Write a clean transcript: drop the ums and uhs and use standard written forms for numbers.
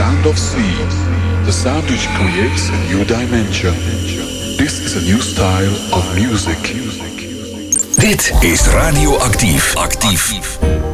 sound of sea, the sound which creates a new dimension. This is a new style of music. Dit is Radio Actief.